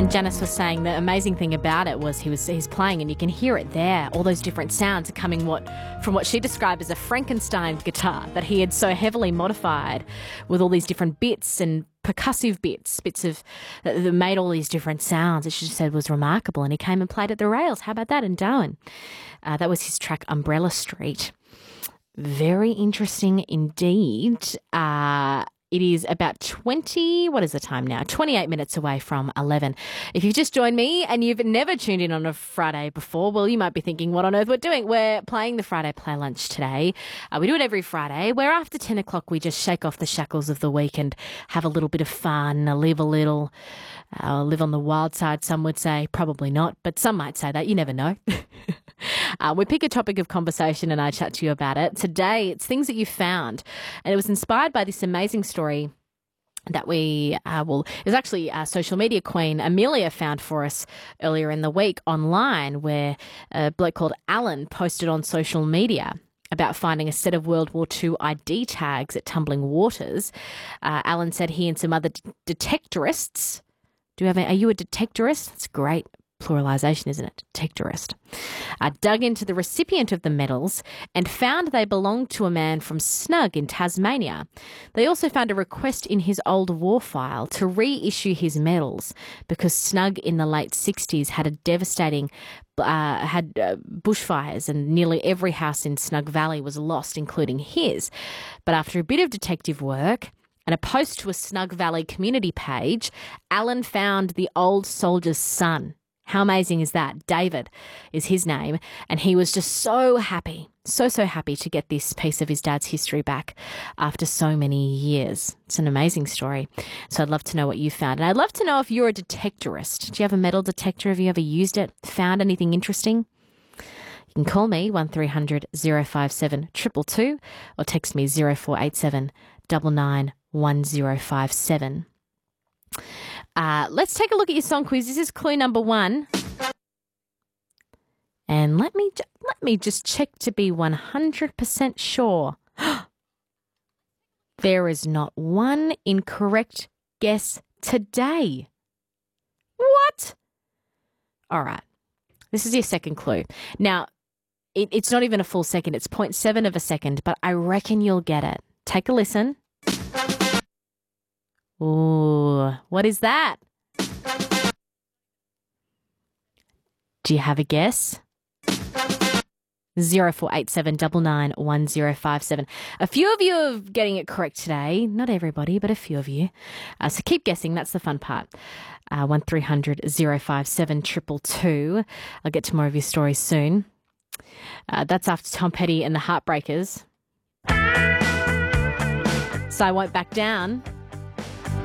And Janice was saying the amazing thing about it was he's playing and you can hear it there. All those different sounds are coming from what she described as a Frankenstein guitar that he had so heavily modified with all these different bits and percussive bits that made all these different sounds. That she said was remarkable. And he came and played at the Rails. How about that in Darwin? That was his track Umbrella Street. Very interesting indeed. It is about 28 minutes away from 11. If you've just joined me and you've never tuned in on a Friday before, well, you might be thinking, what on earth we're doing? We're playing the Friday Play Lunch today. We do it every Friday, where after 10 o'clock we just shake off the shackles of the week and have a little bit of fun, live a little, live on the wild side, some would say. Probably not, but some might say that. You never know. We pick a topic of conversation and I chat to you about it. Today, it's things that you found. And it was inspired by this amazing story that it was actually social media queen Amelia found for us earlier in the week online, where a bloke called Alan posted on social media about finding a set of World War II ID tags at Tumbling Waters. Alan said he and some other detectorists, are you a detectorist? That's great. Pluralisation, isn't it? Detectorist. Dug into the recipient of the medals and found they belonged to a man from Snug in Tasmania. They also found a request in his old war file to reissue his medals because Snug in the late 60s had a devastating bushfires and nearly every house in Snug Valley was lost, including his. But after a bit of detective work and a post to a Snug Valley community page, Alan found the old soldier's son. How amazing is that? David is his name. And he was just so happy, so happy to get this piece of his dad's history back after so many years. It's an amazing story. So I'd love to know what you found. And I'd love to know if you're a detectorist. Do you have a metal detector? Have you ever used it? Found anything interesting? You can call me 1300 057 222 or text me 0487 991057. Let's take a look at your song quiz. This is clue number 1. And let me just check to be 100% sure. There is not one incorrect guess today. What? All right. This is your second clue. Now, it's not even a full second. It's 0.7 of a second, but I reckon you'll get it. Take a listen. Ooh, what is that? Do you have a guess? 0487 991057. A few of you are getting it correct today. Not everybody, but a few of you. So keep guessing. That's the fun part. 1300 057 222. I'll get to more of your stories soon. That's after Tom Petty and the Heartbreakers. So I Won't Back Down.